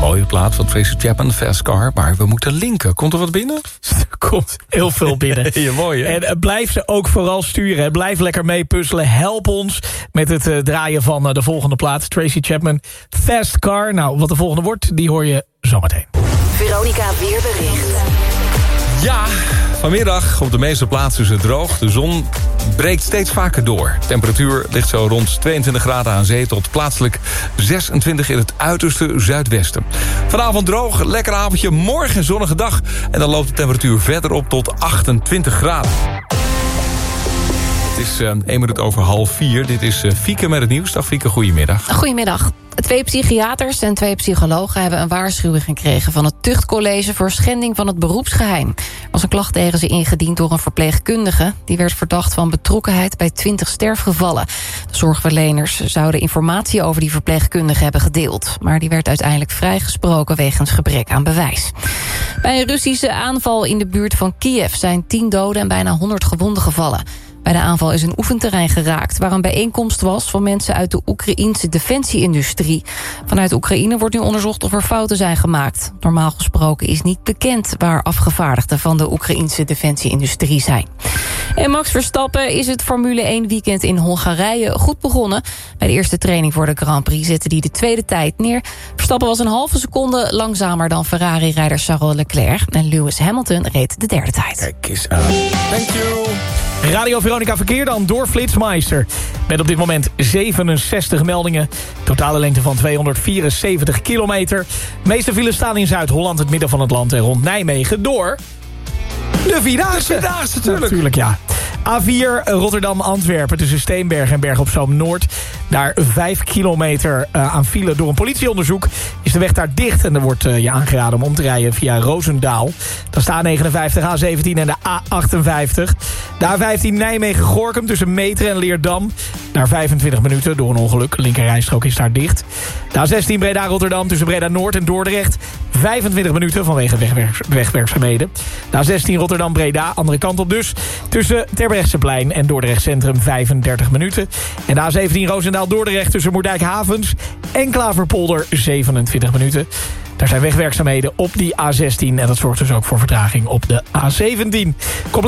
Mooie plaat van Tracy Chapman, Fast Car. Maar we moeten linken. Komt er wat binnen? Er komt heel veel binnen. Ja, mooi, hè? En blijf ze ook vooral sturen. Blijf lekker mee puzzelen. Help ons met het draaien van de volgende plaat. Tracy Chapman, Fast Car. Nou, wat de volgende wordt, die hoor je zometeen. Veronica Weerbericht. Ja, vanmiddag op de meeste plaatsen is het droog. De zon breekt steeds vaker door. De temperatuur ligt zo rond 22 graden aan zee... tot plaatselijk 26 in het uiterste zuidwesten. Vanavond droog, lekker avondje, morgen zonnige dag... en dan loopt de temperatuur verder op tot 28 graden. Het is 1 minuut over 3:30. Dit is Fieke met het nieuws. Dag Fieke, goedemiddag. Goedemiddag. 2 psychiaters en 2 psychologen hebben een waarschuwing gekregen... van het Tuchtcollege voor schending van het beroepsgeheim. Er was een klacht tegen ze ingediend door een verpleegkundige. Die werd verdacht van betrokkenheid bij 20 sterfgevallen. De zorgverleners zouden informatie over die verpleegkundige hebben gedeeld. Maar die werd uiteindelijk vrijgesproken wegens gebrek aan bewijs. Bij een Russische aanval in de buurt van Kiev... zijn 10 doden en bijna 100 gewonden gevallen. Bij de aanval is een oefenterrein geraakt... waar een bijeenkomst was van mensen uit de Oekraïense defensieindustrie. Vanuit Oekraïne wordt nu onderzocht of er fouten zijn gemaakt. Normaal gesproken is niet bekend waar afgevaardigden... van de Oekraïense defensieindustrie zijn. En Max Verstappen is het Formule 1 weekend in Hongarije goed begonnen. Bij de eerste training voor de Grand Prix zette hij de tweede tijd neer. Verstappen was een halve seconde langzamer dan Ferrari-rijder Charles Leclerc. En Lewis Hamilton reed de derde tijd. Kijk eens aan. Thank you. Radio Veronica Verkeer dan door Flitsmeister. Met op dit moment 67 meldingen. Totale lengte van 274 kilometer. De meeste files staan in Zuid-Holland, het midden van het land... en rond Nijmegen door... de Vierdaagse. De Vierdaagse, natuurlijk. Ja. A4 Rotterdam-Antwerpen tussen Steenberg en Berg op Zoom Noord. Daar 5 kilometer aan file door een politieonderzoek. Is de weg daar dicht en er wordt je aangeraden om te rijden via Roosendaal. Dan staan A59, A17 en de A58. De A15 Nijmegen-Gorinchem tussen Meteren en Leerdam. Daar 25 minuten door een ongeluk. Linkerrijstrook is daar dicht. De A16 Breda-Rotterdam tussen Breda-Noord en Dordrecht. 25 minuten vanwege wegwerkzaamheden. De A16 Rotterdam-Breda, andere kant op dus. Tussen Terbrechtseplein en Dordrecht Centrum 35 minuten. En de A17 Roosendaal-Dordrecht tussen Moerdijk-Havens en Klaverpolder 27 minuten. Daar zijn wegwerkzaamheden op die A16 en dat zorgt dus ook voor vertraging op de A17.